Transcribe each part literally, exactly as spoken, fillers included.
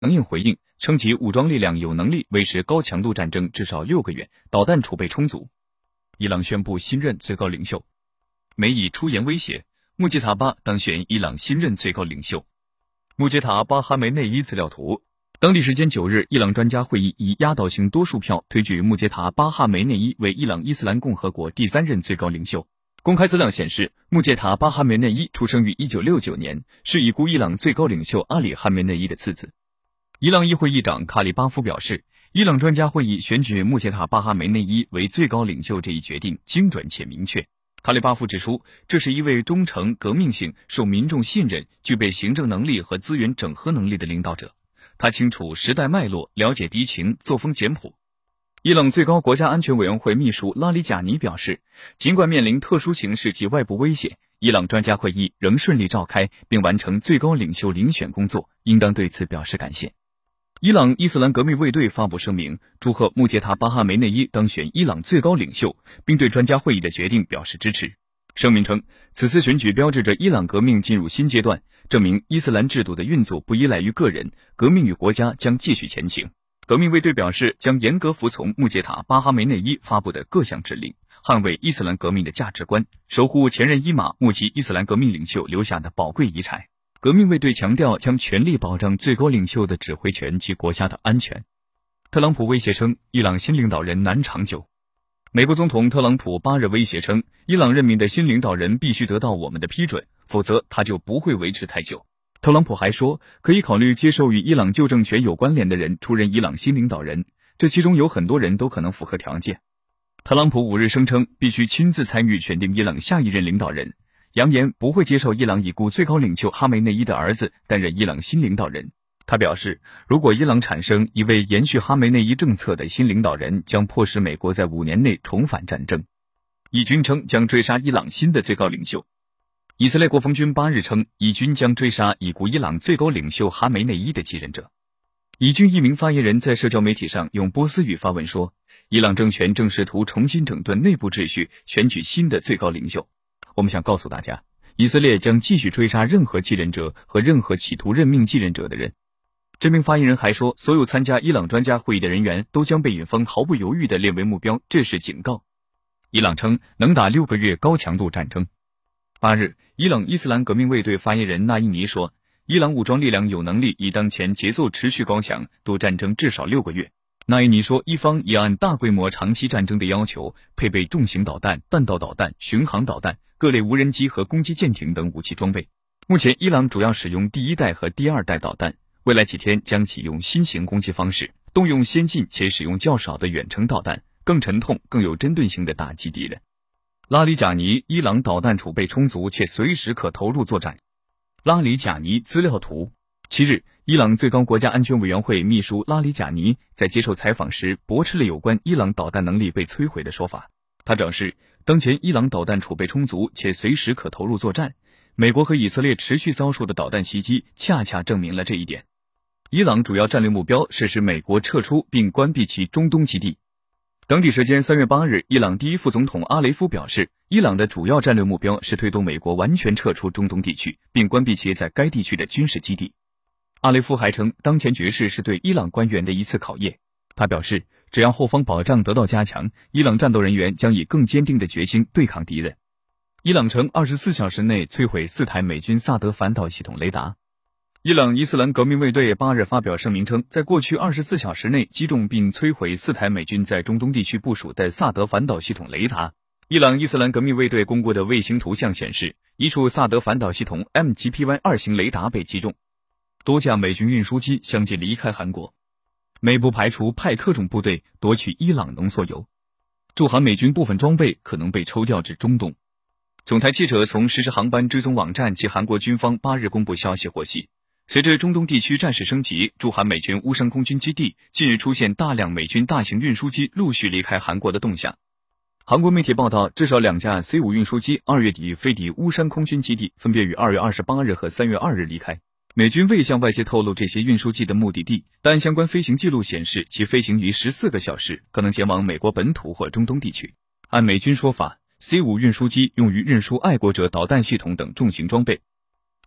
强硬回应，称其武装力量有能力维持高强度战争至少六个月，导弹储备充足。伊朗宣布新任最高领袖，美以出言威胁，穆杰塔巴当选伊朗新任最高领袖。穆杰塔巴哈梅内伊资料图。当地时间九日，伊朗专家会议以压倒性多数票推举穆杰塔巴哈梅内伊为伊朗伊斯兰共和国第三任最高领袖。公开资料显示，穆杰塔巴哈梅内伊出生于一九六九年，是已故伊朗最高领袖阿里哈梅内伊的次子。伊朗议会议长卡里巴夫表示，伊朗专家会议选举穆杰塔巴哈梅内伊为最高领袖这一决定精准且明确。卡里巴夫指出，这是一位忠诚、革命性、受民众信任、具备行政能力和资源整合能力的领导者。他清楚时代脉络，了解敌情，作风简朴。伊朗最高国家安全委员会秘书拉里贾尼表示，尽管面临特殊形势及外部威胁，伊朗专家会议仍顺利召开并完成最高领袖遴选工作，应当对此表示感谢。伊朗伊斯兰革命卫队发布声明，祝贺穆杰塔巴哈梅内伊当选伊朗最高领袖，并对专家会议的决定表示支持。声明称，此次选举标志着伊朗革命进入新阶段，证明伊斯兰制度的运作不依赖于个人，革命与国家将继续前行。革命卫队表示，将严格服从穆杰塔巴哈梅内伊发布的各项指令，捍卫伊斯兰革命的价值观，守护前任伊玛目击伊斯兰革命领袖留下的宝贵遗产。革命卫队强调将全力保障最高领袖的指挥权及国家的安全。特朗普威胁称，伊朗新领导人难长久。美国总统特朗普八日威胁称，伊朗任命的新领导人必须得到我们的批准，否则他就不会维持太久。特朗普还说，可以考虑接受与伊朗旧政权有关联的人出任伊朗新领导人，这其中有很多人都可能符合条件。特朗普五日声称，必须亲自参与选定伊朗下一任领导人，扬言不会接受伊朗已故最高领袖哈梅内伊的儿子担任伊朗新领导人。他表示，如果伊朗产生一位延续哈梅内伊政策的新领导人，将迫使美国在五年内重返战争。以军称将追杀伊朗新的最高领袖。以色列国防军八日称，以军将追杀已故伊朗最高领袖哈梅内伊的继任者。以军一名发言人在社交媒体上用波斯语发文说，伊朗政权正试图重新整顿内部秩序，选举新的最高领袖。我们想告诉大家，以色列将继续追杀任何继任者和任何企图任命继任者的人。这名发言人还说，所有参加伊朗专家会议的人员都将被尹方毫不犹豫地列为目标，这是警告。伊朗称能打六个月高强度战争。八日，伊朗伊斯兰革命卫队发言人纳伊尼说，伊朗武装力量有能力以当前节奏持续高强度战争至少六个月。纳伊尼说，伊方已按大规模长期战争的要求，配备重型导弹、弹道导弹、巡航导弹、各类无人机和攻击舰艇等武器装备。目前，伊朗主要使用第一代和第二代导弹，未来几天将启用新型攻击方式，动用先进且使用较少的远程导弹，更沉痛、更有针对性地打击敌人。拉里贾尼，伊朗导弹储备充足且随时可投入作战。拉里贾尼资料图。七日，伊朗最高国家安全委员会秘书拉里贾尼在接受采访时驳斥了有关伊朗导弹能力被摧毁的说法。他表示，当前伊朗导弹储备充足且随时可投入作战，美国和以色列持续遭受的导弹袭击恰恰证明了这一点。伊朗主要战略目标是使美国撤出并关闭其中东基地。当地时间三月八日，伊朗第一副总统阿雷夫表示，伊朗的主要战略目标是推动美国完全撤出中东地区，并关闭其在该地区的军事基地。阿雷夫还称，当前局势是对伊朗官员的一次考验。他表示，只要后方保障得到加强，伊朗战斗人员将以更坚定的决心对抗敌人。伊朗称二十四小时内摧毁四台美军萨德反导系统雷达。伊朗伊斯兰革命卫队八日发表声明称，在过去二十四小时内击中并摧毁四台美军在中东地区部署的萨德反导系统雷达。伊朗伊斯兰革命卫队公布的卫星图像显示，一处萨德反导系统 M G P Y 二型雷达被击中。多架美军运输机相继离开韩国。美不排除派特种部队夺取伊朗浓缩铀。驻韩美军部分装备可能被抽调至中东。总台记者从实时航班追踪网站及韩国军方八日公布消息获悉，随着中东地区战事升级，驻韩美军乌山空军基地近日出现大量美军大型运输机陆续离开韩国的动向。韩国媒体报道，至少两架 C 五 运输机二月底飞抵乌山空军基地，分别于二月二十八日和三月二日离开。美军未向外界透露这些运输机的目的地，但相关飞行记录显示其飞行于十四个小时，可能前往美国本土或中东地区。按美军说法， C 五 运输机用于运输爱国者导弹系统等重型装备。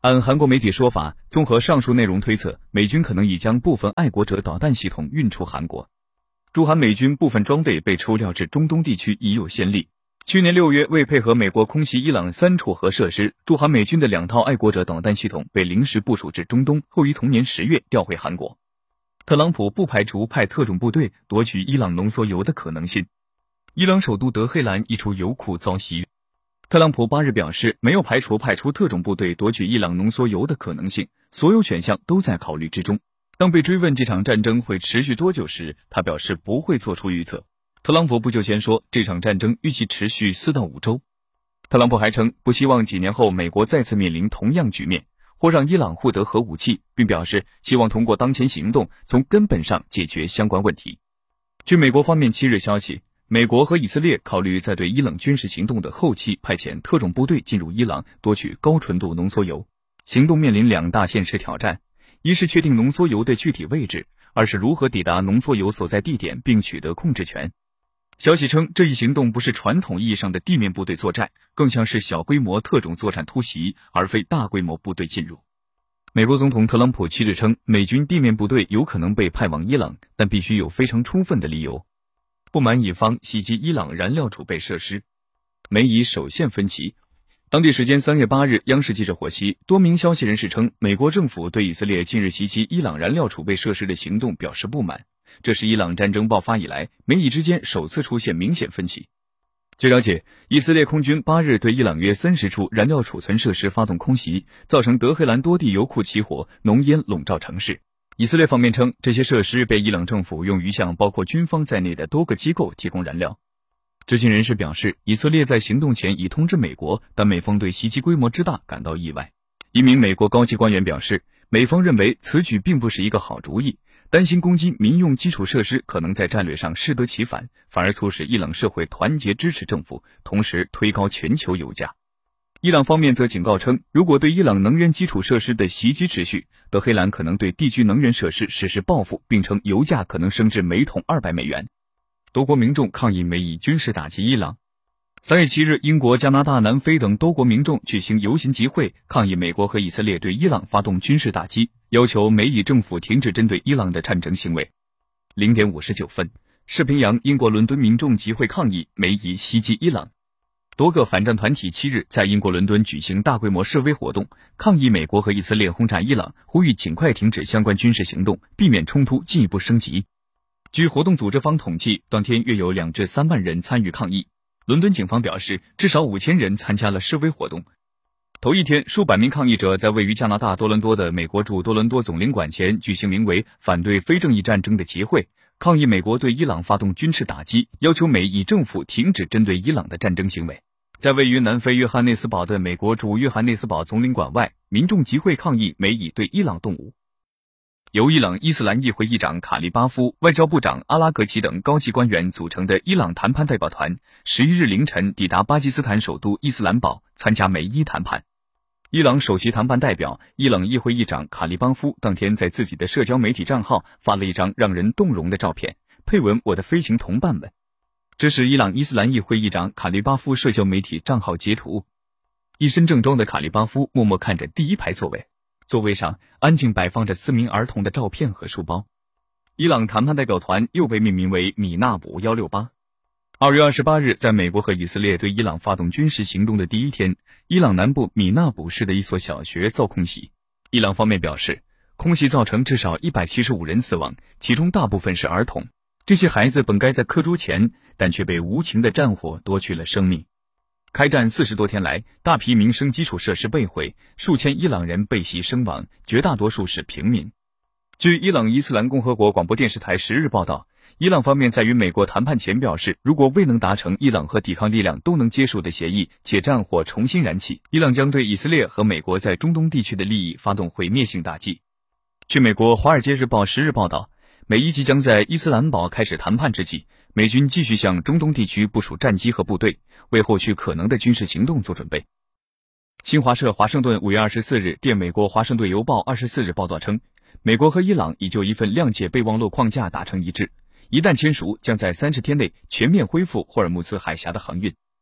按韩国媒体说法，综合上述内容推测，美军可能已将部分爱国者导弹系统运出韩国。驻韩美军部分装备被抽调至中东地区已有先例。去年六月，为配合美国空袭伊朗三处核设施，驻韩美军的两套爱国者导弹系统被临时部署至中东，后于同年十月调回韩国。特朗普不排除派特种部队夺取伊朗浓缩铀的可能性。伊朗首都德黑兰一处油库遭袭。特朗普八日表示，没有排除派出特种部队夺取伊朗浓缩铀的可能性，所有选项都在考虑之中。当被追问这场战争会持续多久时，他表示不会做出预测。特朗普不久前说，这场战争预计持续四到五周。特朗普还称，不希望几年后美国再次面临同样局面，或让伊朗获得核武器，并表示希望通过当前行动从根本上解决相关问题。据美国方面七日消息，美国和以色列考虑在对伊朗军事行动的后期派遣特种部队进入伊朗夺取高纯度浓缩铀。行动面临两大现实挑战，一是确定浓缩铀的具体位置，二是如何抵达浓缩铀所在地点并取得控制权。消息称，这一行动不是传统意义上的地面部队作战，更像是小规模特种作战突袭，而非大规模部队进入。美国总统特朗普七日称，美军地面部队有可能被派往伊朗，但必须有非常充分的理由。不满乙方袭击伊朗燃料储备设施，美以首现分歧。当地时间三月八日，央视记者获悉，多名消息人士称，美国政府对以色列近日袭击伊朗燃料储备设施的行动表示不满，这是伊朗战争爆发以来美以之间首次出现明显分歧。据了解，以色列空军八日对伊朗约三十处燃料储存设施发动空袭，造成德黑兰多地油库起火，浓烟笼罩城市。以色列方面称，这些设施被伊朗政府用于向包括军方在内的多个机构提供燃料。知情人士表示，以色列在行动前已通知美国，但美方对袭击规模之大感到意外。一名美国高级官员表示，美方认为此举并不是一个好主意，担心攻击民用基础设施可能在战略上适得其反，反而促使伊朗社会团结支持政府，同时推高全球油价。伊朗方面则警告称，如果对伊朗能源基础设施的袭击持续，德黑兰可能对地区能源设施实施报复，并称油价可能升至每桶二百美元。多国民众抗议美以军事打击伊朗。三月七日，英国、加拿大、南非等多国民众举行游行集会，抗议美国和以色列对伊朗发动军事打击，要求美以政府停止针对伊朗的战争行为。零点五十九分，世平洋，英国伦敦民众集会抗议美以袭击伊朗。多个反战团体七日在英国伦敦举行大规模示威活动，抗议美国和以色列轰炸伊朗，呼吁尽快停止相关军事行动，避免冲突进一步升级。据活动组织方统计，当天约有两至三万人参与抗议。伦敦警方表示，至少五千人参加了示威活动。头一天，数百名抗议者在位于加拿大多伦多的美国驻多伦多总领馆前举行名为“反对非正义战争”的集会，抗议美国对伊朗发动军事打击，要求美以政府停止针对伊朗的战争行为。在位于南非约翰内斯堡的美国驻约翰内斯堡总领馆外，民众集会抗议美以对伊朗动武。由伊朗伊斯兰议会议长卡利巴夫、外交部长阿拉格齐等高级官员组成的伊朗谈判代表团，十一日凌晨抵达巴基斯坦首都伊斯兰堡，参加美伊谈判。伊朗首席谈判代表、伊朗议会议长卡利巴夫当天在自己的社交媒体账号发了一张让人动容的照片，配文“我的飞行同伴们”。这是伊朗伊斯兰议会议长卡利巴夫社交媒体账号截图。一身正装的卡利巴夫默默看着第一排座位。座位上安静摆放着四名儿童的照片和书包。伊朗谈判代表团又被命名为米纳卜一六八。二月二十八日，在美国和以色列对伊朗发动军事行动的第一天，伊朗南部米纳卜市的一所小学遭空袭。伊朗方面表示，空袭造成至少一百七十五人死亡，其中大部分是儿童。这些孩子本该在课桌前，但却被无情的战火夺去了生命。开战四十多天来，大批民生基础设施被毁，数千伊朗人被袭身亡，绝大多数是平民。据伊朗伊斯兰共和国广播电视台十日报道，伊朗方面在与美国谈判前表示，如果未能达成伊朗和抵抗力量都能接受的协议，且战火重新燃起，伊朗将对以色列和美国在中东地区的利益发动毁灭性打击。据美国《华尔街日报》十日报道，美伊即将在伊斯兰堡开始谈判之际，美军继续向中东地区部署战机和部队，为后续可能的军事行动做准备。新华社华盛顿五月二十四日电美国《华盛顿邮报》二十四日报道称，美国和伊朗已就一份谅解备忘录框架达成一致，一旦签署，将在三十天内全面恢复霍尔木兹海峡的航运。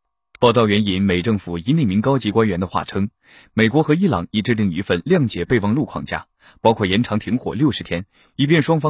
报道援引美政府一匿名高级官员的话称，美国和伊朗已制定一份谅解备忘录框架，包括延长停火六十天，以便双方